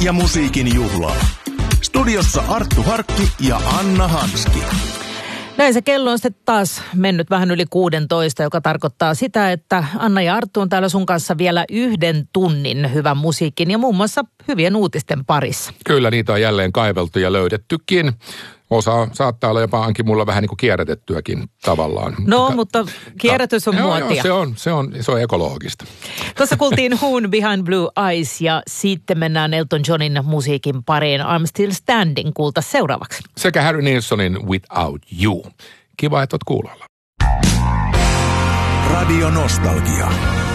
ja musiikin juhlaa. Studiossa Arttu Harkki ja Anna Hanski. Näin se kello on sitten taas mennyt vähän yli 16, joka tarkoittaa sitä, että Anna ja Arttu on täällä sun kanssa vielä 1 tunnin hyvän musiikin ja muun muassa hyvien uutisten parissa. Kyllä, niitä on jälleen kaiveltu ja löydettykin. Osa saattaa olla jopa ainakin mulla vähän niin kuin kierrätettyäkin tavallaan. No, mutta kierrätys on muotia. Joo, se on ekologista. Tuossa kuultiin Who'n Behind Blue Eyes ja sitten mennään Elton Johnin musiikin pariin. I'm Still Standing kuulta seuraavaksi. Sekä Harry Nilssonin Without You. Kiva, että oot kuulolla. Radio Nostalgia.